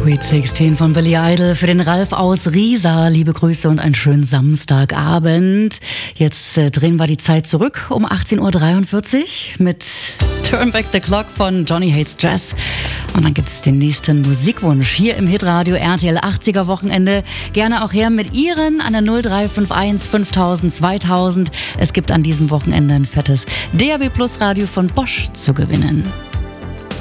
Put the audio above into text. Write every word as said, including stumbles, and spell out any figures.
Sweet sechzehn von Billy Idol für den Ralf aus Riesa. Liebe Grüße und einen schönen Samstagabend. Jetzt äh, drehen wir die Zeit zurück um achtzehn Uhr dreiundvierzig mit Turn Back the Clock von Johnny Hates Jazz. Und dann gibt es den nächsten Musikwunsch hier im Hitradio R T L achtziger Wochenende. Gerne auch her mit Ihren an der null drei fünf eins fünftausend zweitausend. Es gibt an diesem Wochenende ein fettes D A B Plus Radio von Bosch zu gewinnen.